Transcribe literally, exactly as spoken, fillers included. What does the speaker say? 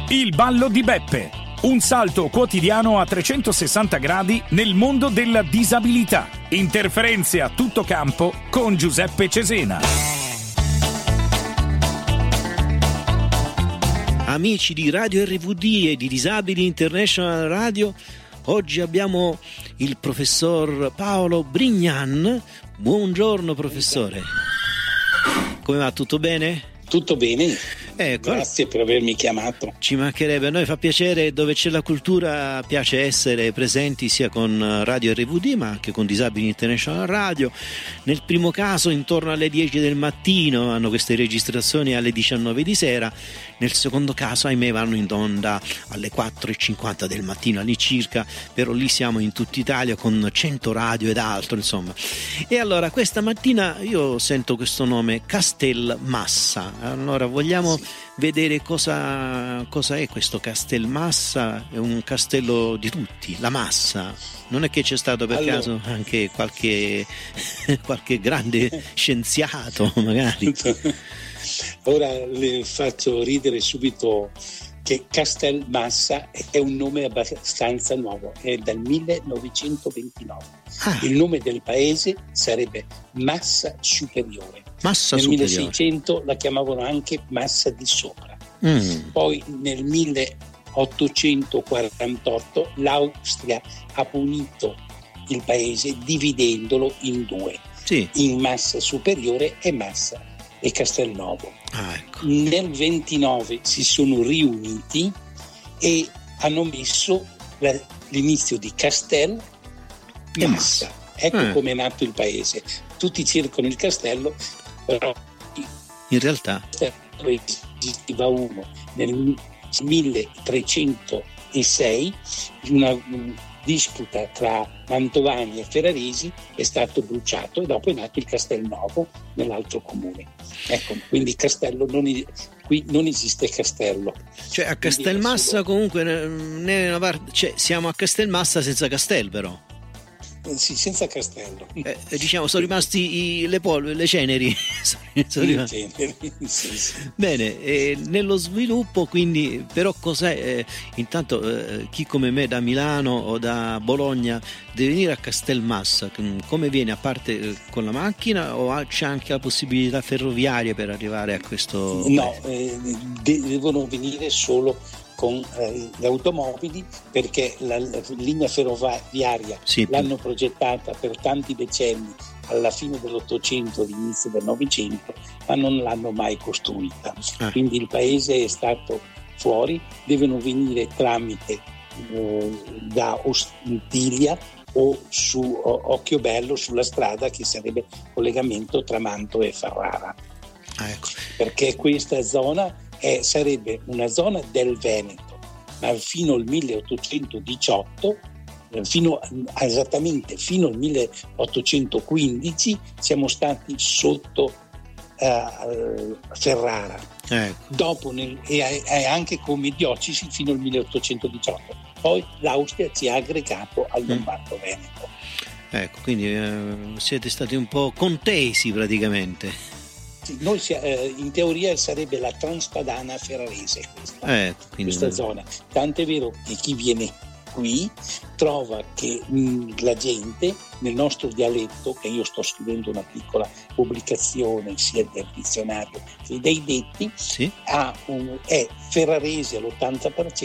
Il ballo di Beppe, un salto quotidiano a trecentosessanta gradi nel mondo della disabilità. Interferenze a tutto campo con Giuseppe Cesena. Amici di Radio R V D e di Disabili International Radio, oggi abbiamo il professor Paolo Brignan. Buongiorno professore. Come va, tutto bene? Tutto bene, ecco, grazie per avermi chiamato. Ci mancherebbe, a noi fa piacere, dove c'è la cultura piace essere presenti sia con Radio R V D ma anche con Disabili International Radio. Nel primo caso intorno alle dieci del mattino hanno queste registrazioni alle diciannove di sera, nel secondo caso ahimè vanno in onda alle quattro e cinquanta del mattino all'incirca, però lì siamo in tutta Italia con cento radio ed altro, insomma. E allora questa mattina io sento questo nome, Castelmassa. Allora vogliamo sì. vedere cosa, cosa è questo Castelmassa. È un castello di tutti, la Massa. Non è che c'è stato per allora. caso anche qualche, qualche grande scienziato magari? Ora le faccio ridere subito che Castelmassa è un nome abbastanza nuovo, è dal millenovecentoventinove. Ah. Il nome del paese sarebbe Massa Superiore. Massa nel superiore. milleseicento la chiamavano anche Massa di Sopra. Mm. Poi nel milleottocentoquarantotto l'Austria ha punito il paese dividendolo in due, sì. in Massa Superiore e Massa e Castelnuovo. Ah, ecco. Nel ventinove si sono riuniti e hanno messo la, l'inizio di Castel e Massa. Massa. Ecco eh. come è nato il paese. Tutti cercano il castello, però in realtà esisteva uno nel milletrecentosei, una disputa tra Mantovani e Ferraresi, è stato bruciato e dopo è nato il Castelnuovo nell'altro comune. Ecco, quindi castello non è, qui non esiste castello. Cioè a Castelmassa comunque ne, ne, cioè, siamo a Castelmassa senza Castel però. Sì, senza castello. Eh, diciamo sono rimasti i, le polveri, le ceneri. sono le ceneri sì, sì. Bene, eh, nello sviluppo quindi, però cos'è? Eh, intanto eh, chi come me da Milano o da Bologna deve venire a Castelmassa, come viene? A parte eh, con la macchina o c'è anche la possibilità ferroviaria per arrivare a questo? No, eh, devono venire solo con eh, le automobili, perché la, la linea ferroviaria sì, l'hanno progettata per tanti decenni alla fine dell'Ottocento, all'inizio del Novecento, ma non l'hanno mai costruita. Ah. Quindi il paese è stato fuori, devono venire tramite eh, da Ostiglia o su o, Occhiobello, sulla strada che sarebbe collegamento tra Mantova e Ferrara. Ah, ecco. Perché questa zona È, sarebbe una zona del Veneto, ma fino al milleottocentodiciotto, fino, esattamente fino al milleottocentoquindici, siamo stati sotto uh, Ferrara. Ecco. Dopo nel, e, e anche come diocesi fino al milleottocentodiciotto. Poi l'Austria ci ha aggregato al Lombardo Veneto. Ecco, quindi eh, siete stati un po' contesi praticamente. Noi eh, in teoria sarebbe la Transpadana Ferrarese questa, eh, questa zona, tant'è vero che chi viene qui trova che mh, la gente nel nostro dialetto, che io sto scrivendo una piccola pubblicazione sia del dizionario che dei detti, sì? ha un, è ferrarese all'ottanta per cento